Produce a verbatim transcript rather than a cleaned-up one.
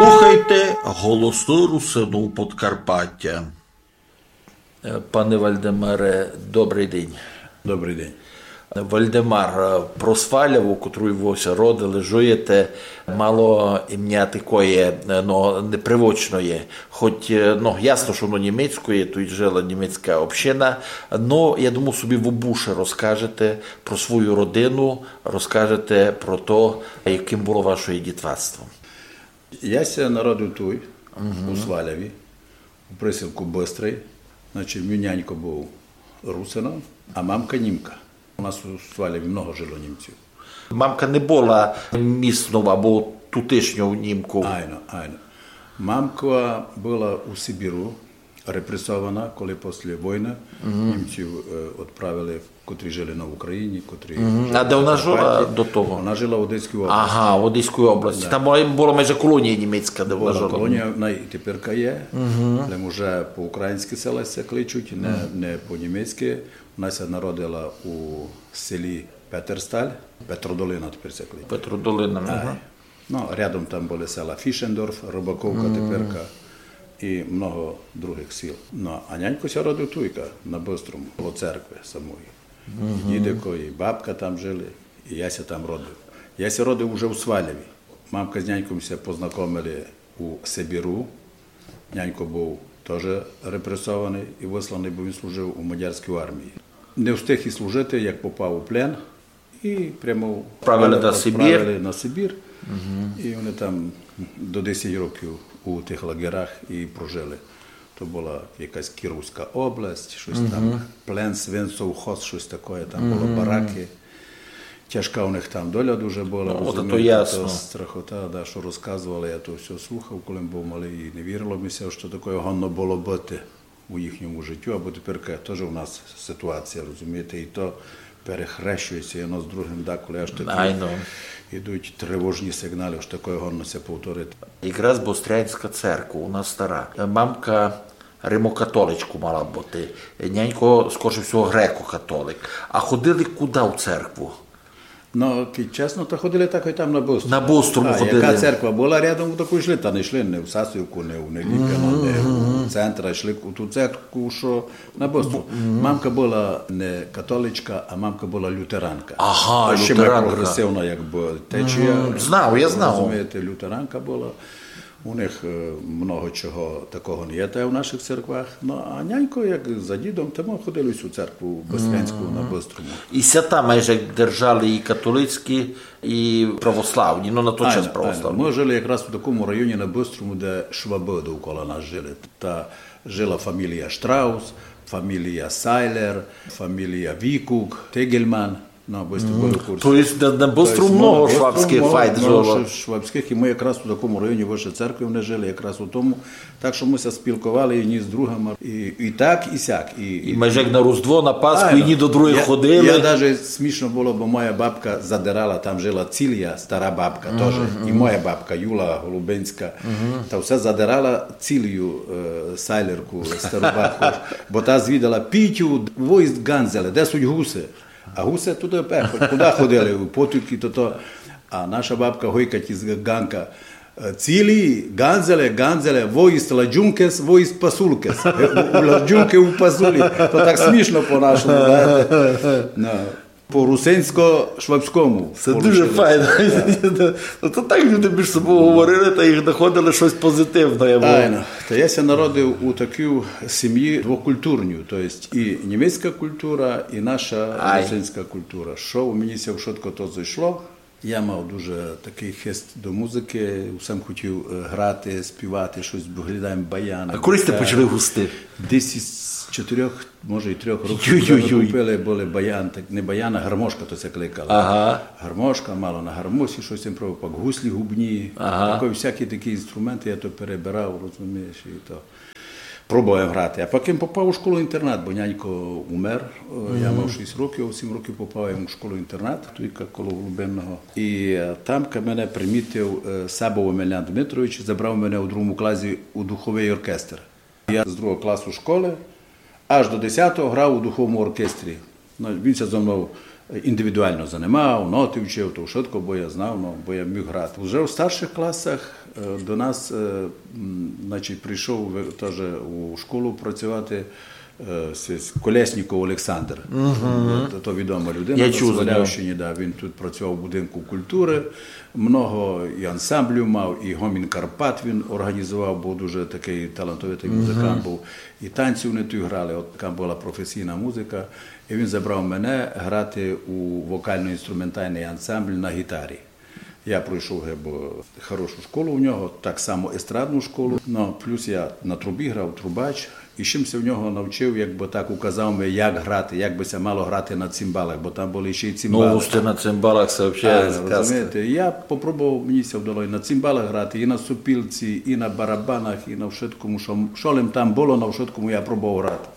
Слухайте голосну русину Подкарпаття. Пане Вальдемаре, добрий день. Добрий день. Вальдемар, про Сваляву, котру ви родили, жуєте, мало ім'я такої, ну, непривочної. Хоч, ну, ясно, що воно німецької, тут жила німецька община, но, я думаю, собі в обуше розкажете про свою родину, розкажете про те, яким було ваше дитинство. Я ся народив тут, угу. у Сваляві, у присілку Бистрий. Значить, мій нянько був русином, а мамка німка. У нас у Сваляві много жило німців. Мамка не була місною або тутешньою німкою. Айно, айно. Мамка була у Сибіру, репресована, коли після війни угу. німців відправили, котрі жили на Україні, котрі угу. А де вона жила до того? Вона жила в Одеській області. Ага, в Одеській області. Да. Там була майже колонія німецька, де вона жила. Колонія, вона і тепер є, угу. але вже по-українськи села се кличуть, не, угу. не по-німецьки. Вона се народила у селі Петерсталь, Петродолина тепер се кличуть. Петродолина, ага. Ну, рядом там були села Фішендорф, Рибаковка угу. теперка. І много других сіл. Ну, а нянько ся родив туйка на Бистрому, коло церкви самої. Uh-huh. Дідико і бабка там жили, і я ся там родив. Я ся родив уже у Сваляві. Мамка з няньком ся познайомили у Сибіру. Нянько був теж репресований і висланий, бо він служив у мадярській армії. Не встиг і служити, як попав у плен, і прямо відправили на Сибір. на Сибір. Uh-huh. І вони там до десять років у тих лагерах і прожили. То була якась Кіровська область, щось uh-huh. там, плен, Свинцов, Хос, щось таке, там uh-huh. було бараки. Тяжка у них там доля дуже була. Ну, от то ясно. То страхота, да, що розказували, я то все слухав, коли був малий, і не вірило мені, що таке гонно було бути у їхньому життю, або тепер теж у нас ситуація, розумієте, і то перехрещується одно з другим, да, коли аж такі йдуть тривожні сигнали, що таке гоннося повторити. Якраз Бострянська церква, у нас стара. Мамка римокатоличку мала бути, нянько, скоріше всього, греко-католик. А ходили куди в церкву? Ну, чесно, то ходили так і там на Бострому. На Бострому а, ходили. Яка церква була рядом, таку йшли, та не йшли не в Сасівку, не в Неліп'яно, mm-hmm. не в центр, йшли у ту церкву, що на Бострому. Mm-hmm. Мамка була не католичка, а мамка була лютеранка. Ага, ще лютеранка. Ще прогресивна, якби, течія. Mm-hmm. Знав, я знав. Розумієте, лютеранка була. У них много чого такого не є та в наших церквах. Ну, а нянько, як за дідом, тому ходили всю церкву Бострянську mm-hmm. на Бистрому. І свята майже держали і католицькі, і православні, ну на той час православні. Ми жили якраз в такому районі на Бистрому, де шваби довкола нас жили. Та жила фамілія Штраус, фамілія Сайлер, фамілія Вікук, Тегельман. Ну, mm. То есть на, на Бистрому много швабських файт жило. Швабських, і ми якраз у такому районі вище церкви вони жили, якраз у тому. Так що ми ся спілкували і ні з другами, і, і так, і сяк. І, і, і майже як на Різдво, на Пасху, а, і ні до других я, ходили. Я навіть смішно було, бо моя бабка задирала, там жила Цілія, стара бабка mm-hmm. теж, і моя бабка Юла Голубинська, mm-hmm. та все задирала Цілію, е, Сайлерку, стару бабку, бо та звідала Пітю, войст Ганзеле, де суть гуси? А гуси туди пехуть, куди ходили, у потуки, то то. А наша бабка Гойка з Ганка, цілі, Ганзеле, Ганзеле, воїст ладжункес, воїст пасулкес. Ладжунки у пасулі. То так смішно по-нашому, знаєте. По-русинсько-швабському. Це дуже файно. То так люди між собою говорили, та їх знаходили щось позитивне. Айно. Та я ся народив у такій сім'ї двокультурній. Тобто і німецька культура, і наша русинська культура. Що у мені ся швидко то зайшло. Я мав дуже такий хист до музики, сам хотів грати, співати, щось, глядаємо баяни. А коли сте почали густи? Десь із чотирьох, може і трьох років купили, були баян, так не баян, а гармошка то це кликали. Ага. Гармошка, мало на гармосі щось їм пробував, пак гуслі губні, ага. Такі, всякі такі інструменти я то перебирав, розумієш, і то. Пробував грати. А потім попав у школу-інтернат, бо нянько умер. Mm-hmm. Я мав шість років, сім років попав я в школу-інтернат, тільки коло Голубинного. І там мене примітив Сабов Омелян Дмитрович, забрав мене у другому класі у духовий оркестр. Я з другого класу школи аж до десятого грав у духовому оркестрі. Він зі мною індивідуально займав, ноти вчив, то швидко, бо я знав, ну, бо я міг грати. Вже у старших класах до нас значить, прийшов теж у школу працювати Колєсніков Олександр, uh-huh. то відома людина, на Свалявщині, да, він тут працював в будинку культури, много і ансамблів мав, і Гомін Карпат він організував, був дуже такий талантовитий музикант uh-huh. був, і танці вони тут грали, от така була професійна музика, і він забрав мене грати у вокально-інструментальний ансамбль на гітарі. Я пройшов хорошу школу у нього, так само естрадну школу, ну, плюс я на трубі грав, трубач, і чимся в нього навчив, якби так указав мені, як грати, як би ся мало грати на цимбалах, бо там були ще й цимбали. Ну, сте на цимбалах це взагалі сказка. Я попробував, мені ся вдалося на цимбалах грати, і на супілці, і на барабанах, і на вшиткому, що шолем там було, на вшиткому я пробував грати.